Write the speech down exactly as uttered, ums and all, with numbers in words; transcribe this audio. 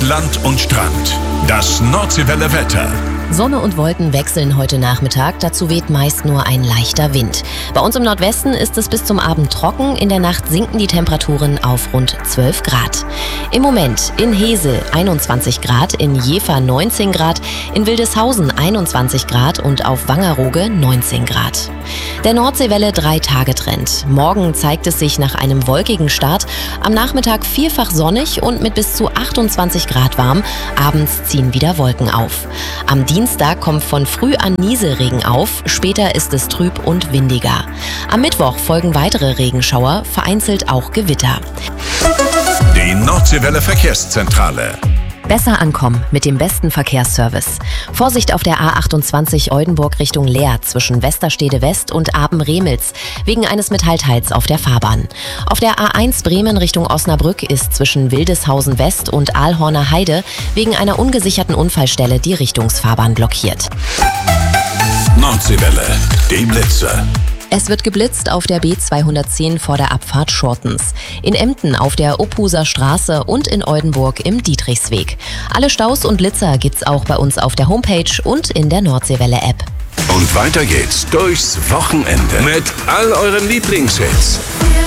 Land und Strand. Das Nordseewelle Wetter. Sonne und Wolken wechseln heute Nachmittag, dazu weht meist nur ein leichter Wind. Bei uns im Nordwesten ist es bis zum Abend trocken, in der Nacht sinken die Temperaturen auf rund zwölf Grad. Im Moment in Hesel einundzwanzig Grad, in Jever neunzehn Grad, in Wildeshausen einundzwanzig Grad und auf Wangerooge neunzehn Grad. Der Nordseewelle drei Tage Trend. Morgen zeigt es sich nach einem wolkigen Start, am Nachmittag vielfach sonnig und mit bis zu achtundzwanzig Grad warm, abends ziehen wieder Wolken auf. Am Dienstag kommt von früh an Nieselregen auf, später ist es trüb und windiger. Am Mittwoch folgen weitere Regenschauer, vereinzelt auch Gewitter. Die Nordseewelle Verkehrszentrale. Besser ankommen mit dem besten Verkehrsservice. Vorsicht auf der A achtundzwanzig Oldenburg Richtung Leer zwischen Westerstede West und Aben-Remels wegen eines Metallteils auf der Fahrbahn. Auf der A eins Bremen Richtung Osnabrück ist zwischen Wildeshausen West und Aalhorner Heide wegen einer ungesicherten Unfallstelle die Richtungsfahrbahn blockiert. Nordseewelle, die Blitze. Es wird geblitzt auf der B zweihundertzehn vor der Abfahrt Schortens, in Emden auf der Ophuser Straße und in Oldenburg im Dietrichsweg. Alle Staus und Blitzer gibt's auch bei uns auf der Homepage und in der Nordseewelle-App. Und weiter geht's durchs Wochenende mit all euren Lieblingshits.